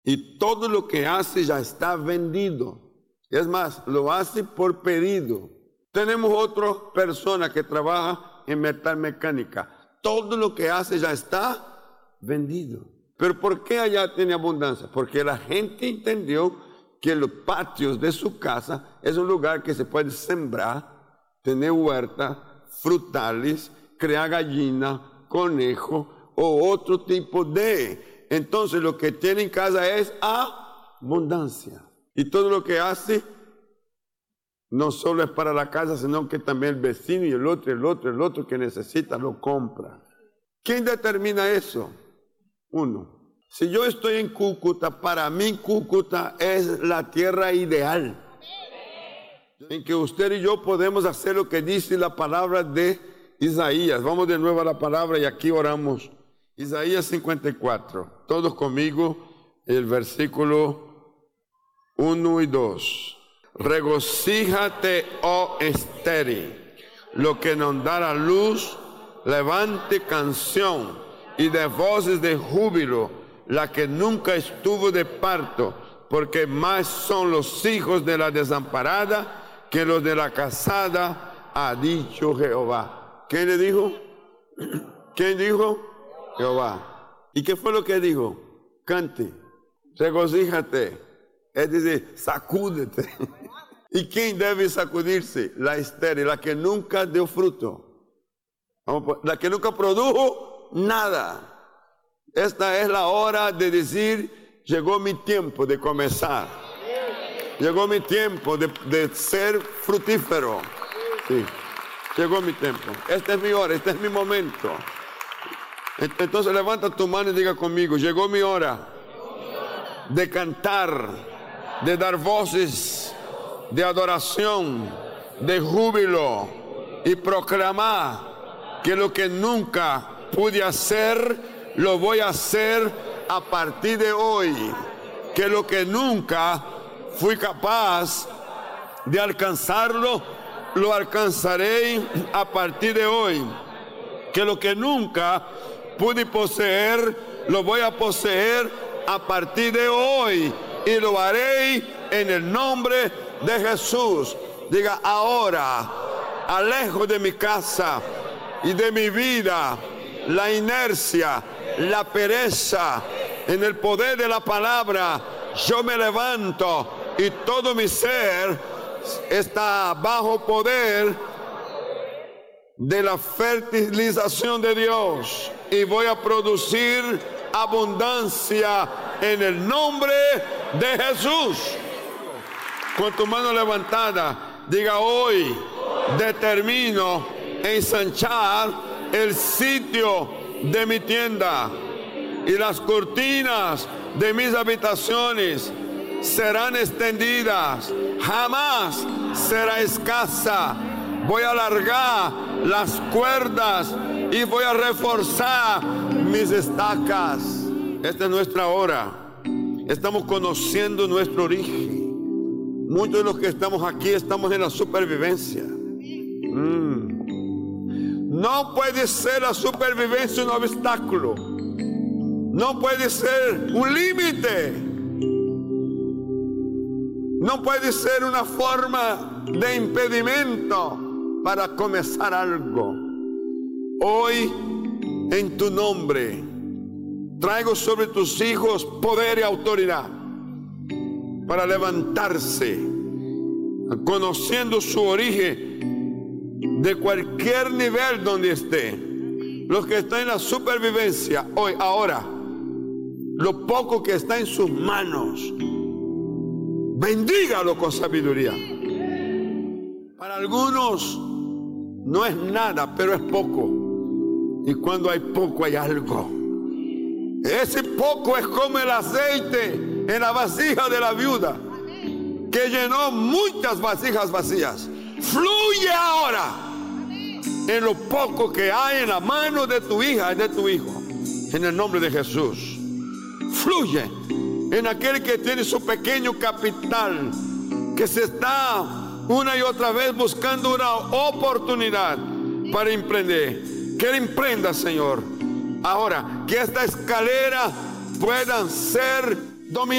y todo lo que hace ya está vendido. Es más, lo hace por pedido. Tenemos otra persona que trabaja en metal mecánica. Todo lo que hace ya está vendido. Pero ¿por qué allá tiene abundancia? Porque la gente entendió que los patios de su casa es un lugar que se puede sembrar, tener huerta, frutales, crear gallina, conejo o otro tipo de. Entonces lo que tiene en casa es abundancia. Y todo lo que hace no solo es para la casa, sino que también el vecino y el otro que necesita lo compra. ¿Quién determina eso? Uno. Si yo estoy en Cúcuta, para mí Cúcuta es la tierra ideal, en que usted y yo podemos hacer lo que dice la palabra de Isaías. Vamos de nuevo a la palabra y aquí oramos. Isaías 54. Todos conmigo, el versículo 1 y 2. Regocíjate, oh estéril, lo que no dará luz, levante canción y de voces de júbilo, la que nunca estuvo de parto, porque más son los hijos de la desamparada que los de la casada, ha dicho Jehová. ¿Quién le dijo? ¿Quién dijo? Jehová. ¿Y qué fue lo que dijo? Cante, regocíjate. Es decir, sacúdete. ¿Y quién debe sacudirse? La estéril, la que nunca dio fruto, la que nunca produjo nada. Esta es la hora de decir, llegó mi tiempo de comenzar. Llegó mi tiempo de ser fructífero. Sí, llegó mi tiempo. Esta es mi hora, este es mi momento. Entonces levanta tu mano y diga conmigo, llegó mi hora de cantar, de dar voces de adoración, de júbilo y proclamar que lo que nunca pude hacer, lo voy a hacer a partir de hoy. Que lo que nunca fui capaz de alcanzarlo, lo alcanzaré a partir de hoy. Que lo que nunca pude poseer, lo voy a poseer a partir de hoy. Y lo haré en el nombre de Jesús. Diga, ahora, alejo de mi casa y de mi vida la inercia, la pereza. En el poder de la palabra, yo me levanto y todo mi ser está bajo poder de la fertilización de Dios. Y voy a producir abundancia en el nombre de Jesús. Con tu mano levantada, diga, hoy determino ensanchar el sitio de mi tienda y las cortinas de mis habitaciones serán extendidas, jamás será escasa. Voy a alargar las cuerdas y voy a reforzar mis estacas. Esta es nuestra hora. Estamos conociendo nuestro origen. Muchos de los que estamos aquí estamos en la supervivencia. No puede ser la supervivencia un obstáculo. No puede ser un límite. No puede ser una forma de impedimento para comenzar algo. Hoy, en tu nombre, traigo sobre tus hijos poder y autoridad para levantarse, conociendo su origen de cualquier nivel donde esté. Los que están en la supervivencia hoy, ahora, lo poco que está en sus manos, bendígalo con sabiduría. Para algunos no es nada, pero es poco. Y cuando hay poco hay algo. Ese poco es como el aceite en la vasija de la viuda, que llenó muchas vasijas vacías. Fluye ahora en lo poco que hay en la mano de tu hija y de tu hijo, en el nombre de Jesús. Fluye en aquel que tiene su pequeño capital, que se está una y otra vez buscando una oportunidad para emprender. Que él emprenda, Señor. Ahora, que esta escalera puedan ser dominar